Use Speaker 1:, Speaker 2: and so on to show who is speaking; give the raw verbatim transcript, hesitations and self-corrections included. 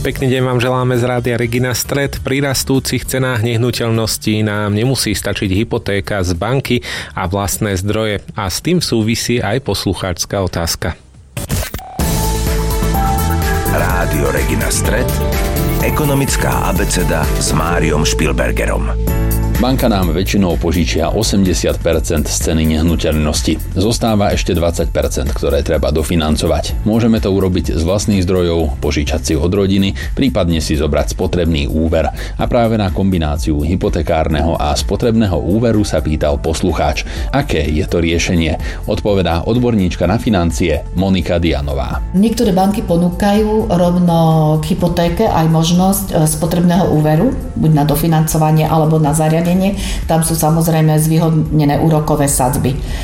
Speaker 1: Pekný deň vám želáme z Rádia Regina Stred. Pri rastúcich cenách nehnuteľností nám nemusí stačiť hypotéka z banky a vlastné zdroje. A s tým súvisí aj poslucháčska otázka.
Speaker 2: Rádio Regina Stred, ekonomická abeceda s Máriom Špilbergerom.
Speaker 3: Banka nám väčšinou požičia osemdesiat percent z ceny nehnuteľnosti. Zostáva ešte dvadsať percent, ktoré treba dofinancovať. Môžeme to urobiť z vlastných zdrojov, požičať si od rodiny, prípadne si zobrať spotrebný úver. A práve na kombináciu hypotekárneho a spotrebného úveru sa pýtal poslucháč. Aké je to riešenie? Odpovedá odborníčka na financie Monika Dianová.
Speaker 4: Niektoré banky ponúkajú rovno k hypotéke aj možnosť spotrebného úveru, buď na dofinancovanie alebo na zariadenie. Tam sú samozrejme zvýhodnené úrokové sadzby.